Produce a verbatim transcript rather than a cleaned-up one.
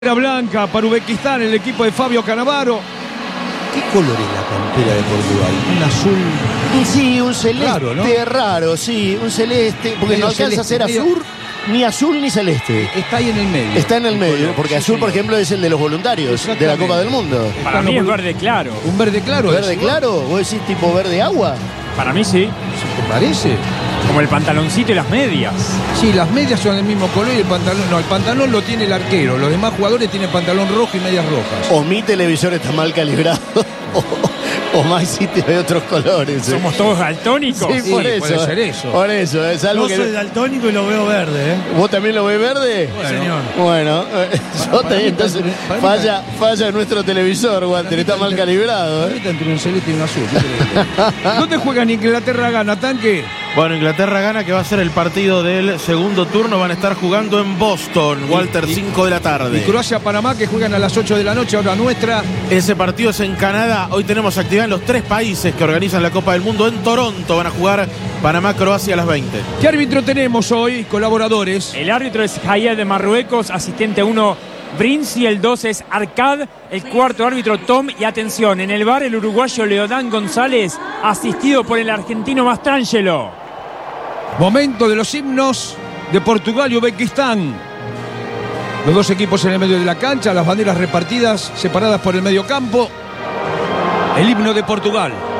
Blanca para Uzbekistán, el equipo de Fabio Cannavaro. ¿Qué color es la campera de Portugal? Un azul. Sí, un celeste raro, ¿no? raro, sí, un celeste, porque Medio no alcanza celeste, a ser medio- azul, ni azul ni celeste. Está ahí en el medio. Está en el medio, color. porque Sí, azul, por señor. ejemplo, es el de los voluntarios de la Exactamente. Copa del Mundo. Para Está mí lo- es verde claro. Un verde claro. ¿Verde es, ¿no? claro? ¿Vos decís tipo verde agua? Para mí sí. ¿Te parece? Como el pantaloncito y las medias. Sí, las medias son del mismo color y el pantalón. No, el pantalón lo tiene el arquero. Los demás jugadores tienen pantalón rojo y medias rojas. O mi televisor está mal calibrado, o, o Maxi tiene otros colores. ¿eh? Somos todos daltónicos. Sí, Sí, por puede eso. ser eso. Por eso, es algo Yo que. soy daltónico y lo veo verde, ¿eh? ¿Vos también lo ves verde? Sí, señor. Bueno, eh, yo para te- mí entonces está- para mí falla, falla nuestro televisor, Walter, está mal calibrado. ¿eh? Ahorita entre un celeste y un azul. ¿qué crees? ¿Dónde juegan Inglaterra gana, Tanque? Bueno, Inglaterra gana, que va a ser el partido del segundo turno. Van a estar jugando en Boston, Walter, Y- cinco de la Y tarde. Croacia-Panamá que juegan a las ocho de la noche, ahora nuestra. Ese partido es en Canadá. Hoy tenemos actividad en los tres países que organizan la Copa del Mundo. En Toronto van a jugar Panamá-Croacia a las veinte. ¿Qué árbitro tenemos hoy? Colaboradores. El árbitro es Hayed de Marruecos, asistente uno Brinzi, el dos es Arcad, el cuarto árbitro Tom y atención, en el bar el uruguayo Leodán González, asistido por el argentino Mastrangelo. Momento de los himnos de Portugal y Uzbekistán. Los dos equipos en el medio de la cancha, las banderas repartidas, separadas por el medio campo. El himno de Portugal.